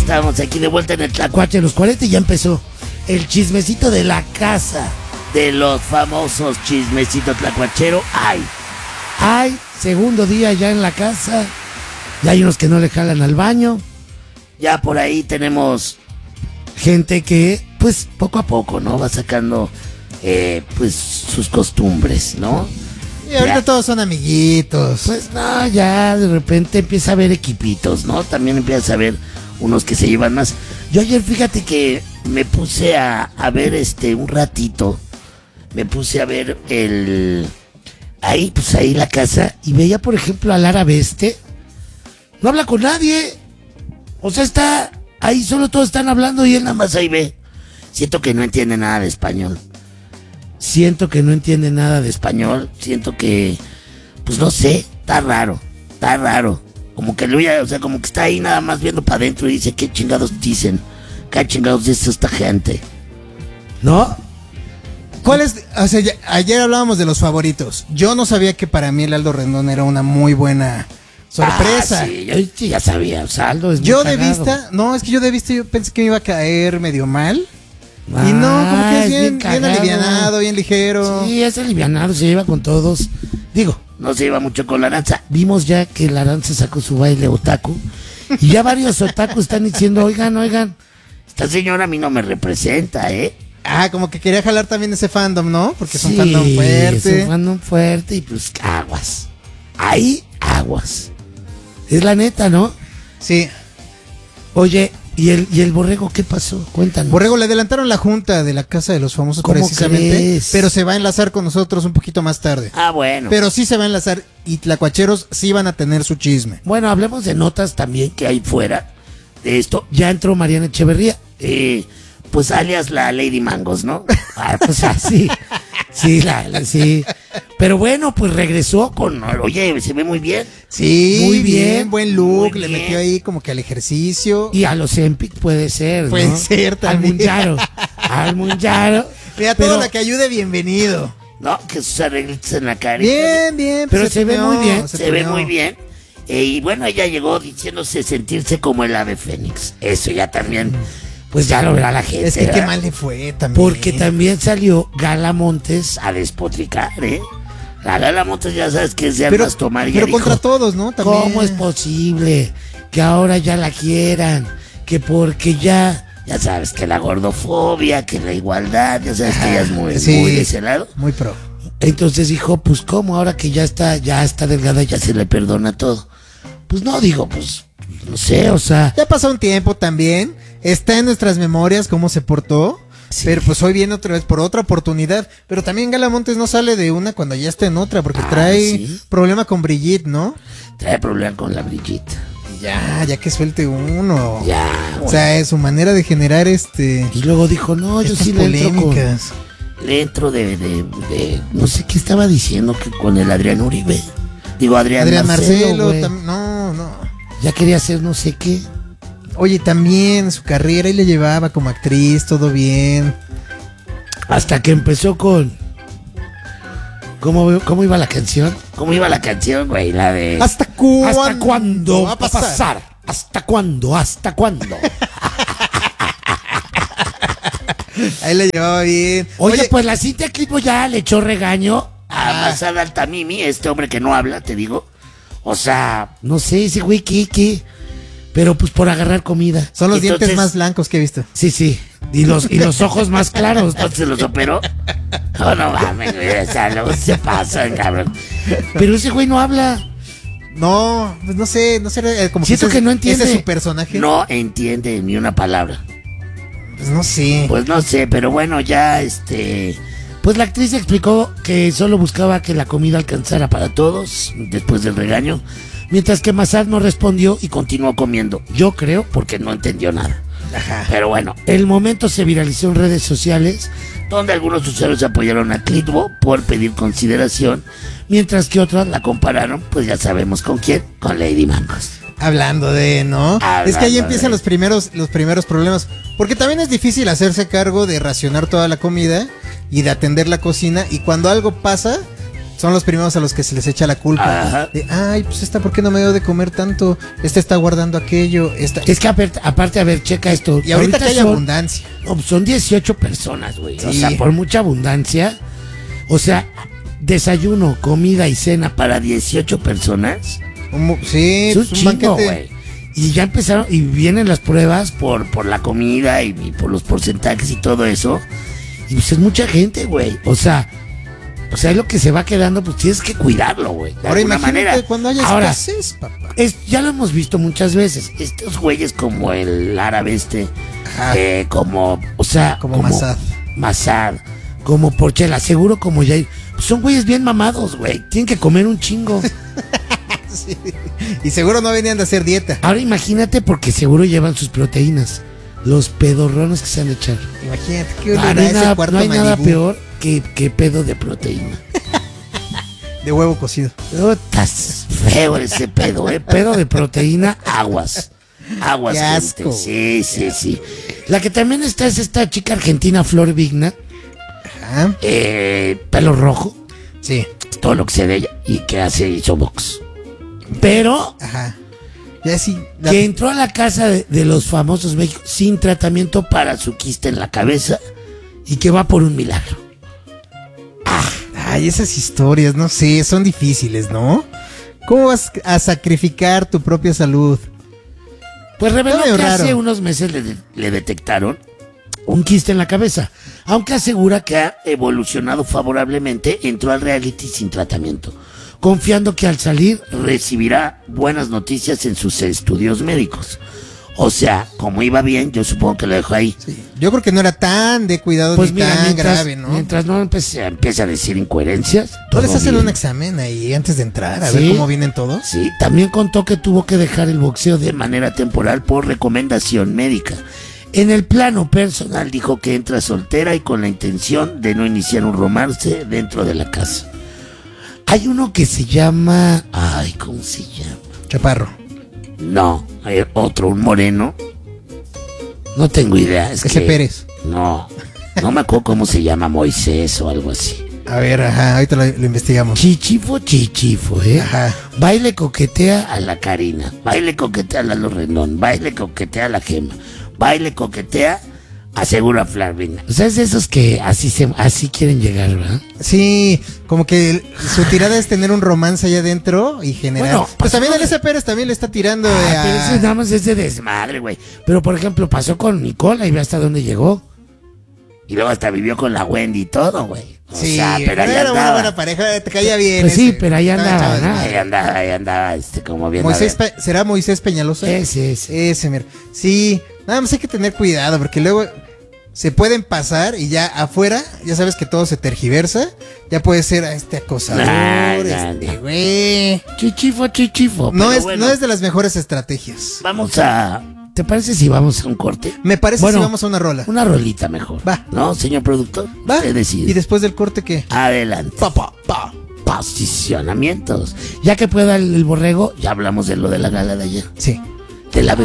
estamos aquí de vuelta en el Tlacuache de los 40 y ya empezó el chismecito de la casa de los famosos chismecitos tlacuachero. ¡Ay! Segundo día ya en la casa. Ya hay unos que no le jalan al baño. Ya por ahí tenemos gente que, pues, poco a poco, ¿no? Va sacando, pues, sus costumbres, ¿no? Y ahorita todos son amiguitos. Pues no, ya de repente empieza a haber equipitos, ¿no? También empieza a haber unos que se llevan más. Yo ayer, fíjate que me puse a ver un ratito. Me puse a ver ahí la casa. Y veía, por ejemplo, al árabe no habla con nadie. O sea, está ahí, solo todos están hablando y él nada más ahí ve. Siento que no entiende nada de español. Siento que, pues no sé, está raro. Como que como que está ahí nada más viendo para adentro y dice, ¿qué chingados dicen? ¿Qué chingados dice esta gente? ¿No? ¿Cuál es? O sea, ayer hablábamos de los favoritos. Yo no sabía que para mí el Aldo Rendón era una muy buena sorpresa. Sí, yo ya sabía, o sea, Aldo es muy yo cagado. Es que yo de vista yo pensé que me iba a caer medio mal. Y no, como que es bien alivianado, bien ligero. Sí, es alivianado, se lleva con todos. Digo, no se lleva mucho con la Aranza. Vimos ya que la Aranza sacó su baile otaku. Y ya varios otaku están diciendo, oigan, esta señora a mí no me representa, Como que quería jalar también ese fandom, ¿no? Porque es un fandom fuerte. Es un fandom fuerte y pues aguas. Ahí, aguas. Es la neta, ¿no? Sí. Oye, ¿y el Borrego qué pasó? Cuéntanos. Borrego, le adelantaron la junta de la Casa de los Famosos precisamente, crees? Pero se va a enlazar con nosotros un poquito más tarde. Bueno. Pero sí se va a enlazar y tlacuacheros sí van a tener su chisme. Bueno, hablemos de notas también que hay fuera de esto. Ya entró Mariana Echeverría, pues alias la Lady Mangos, ¿no? Pues así. Sí, sí. Pero bueno, pues regresó oye, se ve muy bien. Sí, muy bien, buen look, muy le bien. metió ahí como que al ejercicio. Y a los Empic puede ser, Puede ¿no? ser también. Al Munjaro. Mira, todo lo que ayude, bienvenido. No, que sus arreglitos en la cara. Bien. Pero se ve muy bien, se ve muy bien. Y bueno, ella llegó diciéndose sentirse como el ave fénix. Eso ya también, pues ya lo verá la gente. Es que ¿verdad? qué mal le fue también. Porque también salió Gala Montes a despotricar, La Gala Montes ya sabes que es de armas tomar. Pero contra todos, ¿no? También. ¿Cómo es posible que ahora ya la quieran? Que porque ya sabes que la gordofobia, que la igualdad, ya sabes que ella es muy de ese lado. Muy pro. Entonces dijo, pues cómo, ahora que ya está delgada, ya se le perdona todo. Pues no, digo, pues, no sé, o sea. Ya pasó un tiempo también, está en nuestras memorias cómo se portó, sí. Pero pues hoy viene otra vez por otra oportunidad. Pero también Gala Montes no sale de una cuando ya está en otra, porque trae problema con Brigitte, ¿no? Trae problema con la Brigitte. Ya que suelte uno. Ya. O sea, es su manera de generar Y luego dijo, no, yo sí polémicas. Le entro de no sé qué estaba diciendo, que con el Adrián Uribe. Digo, Adrián Marcelo no. Ya quería hacer no sé qué. Oye, también su carrera y le llevaba como actriz, todo bien. Hasta que empezó con... ¿Cómo iba la canción? ¿Cómo iba la canción, güey? La de... ¿Hasta cuándo va a pasar? ¿Hasta cuándo? Ahí le llevaba bien. Oye, pues la Cintia Clitbo ya le echó regaño a Masada Altamimi, hombre que no habla, te digo. O sea, no sé, ese güey, ¿qué? Pero pues por agarrar comida. Son los dientes más blancos que he visto. Sí. Y los ojos más claros. ¿No se los operó? No mames, güey. O sea, luego se pasa, cabrón. Pero ese güey no habla. No, pues no sé, como siento que no entiende. Ese es su personaje. No entiende ni una palabra. Pues no sé. Pero bueno, ya pues la actriz explicó que solo buscaba que la comida alcanzara para todos después del regaño, mientras que Massad no respondió y continuó comiendo. Yo creo porque no entendió nada. Ajá. Pero bueno, el momento se viralizó en redes sociales, donde algunos usuarios apoyaron a Clitbo por pedir consideración, mientras que otros la compararon, pues ya sabemos con quién, con Lady Mangos. Hablando de, ¿no? Es que ahí empiezan los primeros problemas. Porque también es difícil hacerse cargo de racionar toda la comida y de atender la cocina. Y cuando algo pasa, son los primeros a los que se les echa la culpa. De, ay, pues esta, ¿por qué no me dio de comer tanto? Esta está guardando aquello. Esta... Es que aparte, a ver, checa esto. Y ahorita que hay abundancia. No, son 18 personas, güey. Sí. O sea, por mucha abundancia. O sea, desayuno, comida y cena para 18 personas. Sí, es un pues chingo, güey. Y ya empezaron, y vienen las pruebas por la comida y por los porcentajes y todo eso. Y pues es mucha gente, güey. O sea, es lo que se va quedando, pues tienes que cuidarlo, güey. De Ahora alguna imagínate manera. cuando haya escasez, papá. Ya lo hemos visto muchas veces. Estos güeyes como el árabe como Massad, como Porchela, seguro como Jair. Pues son güeyes bien mamados, güey. Tienen que comer un chingo. Sí. Y seguro no venían de hacer dieta. Ahora imagínate porque seguro llevan sus proteínas. Los pedorrones que se han de echar. Imagínate que no hay nada peor que pedo de proteína. De huevo cocido. No, estás feo ese pedo, pedo de proteína, aguas. Aguas, qué asco. Gente. Sí. La que también está es esta chica argentina, Flor Vigna. Ajá. Pelo rojo. Sí. Todo lo que sé de ella. Y que hizo box. Pero. Ajá. Ya sí. Que entró a la casa de los famosos México sin tratamiento para su quiste en la cabeza. Y que va por un milagro. Ay, esas historias, no sé, son difíciles, ¿no? ¿Cómo vas a sacrificar tu propia salud? Pues reveló que hace unos meses le detectaron un quiste en la cabeza. Aunque asegura que ha evolucionado favorablemente, entró al reality sin tratamiento, confiando que al salir recibirá buenas noticias en sus estudios médicos. O sea, como iba bien, yo supongo que lo dejó ahí. Sí. Yo creo que no era tan de cuidado pues ni mira, tan grave, ¿no? Mientras no empiece a decir incoherencias. ¿No les hacen un examen ahí antes de entrar a ver cómo vienen todos? Sí, también contó que tuvo que dejar el boxeo de manera temporal por recomendación médica. En el plano personal dijo que entra soltera y con la intención de no iniciar un romance dentro de la casa. Hay uno que se llama... Ay, ¿cómo se llama? Chaparro. No, hay otro, un moreno. No tengo idea. Ese Pérez. No me acuerdo cómo se llama, Moisés o algo así. A ver, ahorita lo investigamos. Chichifo, Ajá. Baile coquetea a la Karina, baile coquetea a Lalo Rendón, baile coquetea a la Gema, baile coquetea a Segura Flavina. O sea, es de esos que así quieren llegar, ¿verdad? Sí, como que su tirada es tener un romance allá adentro y generar. Bueno, pues también Elisa Pérez también le está tirando. Pero eso nada más es de desmadre, güey. Pero por ejemplo, pasó con Nicola y ve hasta dónde llegó. Y luego hasta vivió con la Wendy y todo, güey. Sí, pero ahí andaba. Una buena pareja, te caía bien. Pues sí, pero ahí andaba, ¿no? Ahí andaba, como bien. ¿Será Moisés Peñalosa? Ese, mira. Sí, nada más hay que tener cuidado, porque luego se pueden pasar y ya afuera, ya sabes que todo se tergiversa. Ya puede ser a este acosador, güey. Chichifo. No es de las mejores estrategias. ¿Te parece si vamos a un corte? Me parece si vamos a una rola. Una rolita mejor. Va. ¿No, señor productor? Va. Usted decide. ¿Y después del corte qué? Adelante. Posicionamientos. Ya que pueda el borrego, ya hablamos de lo de la gala de ayer. Sí. De la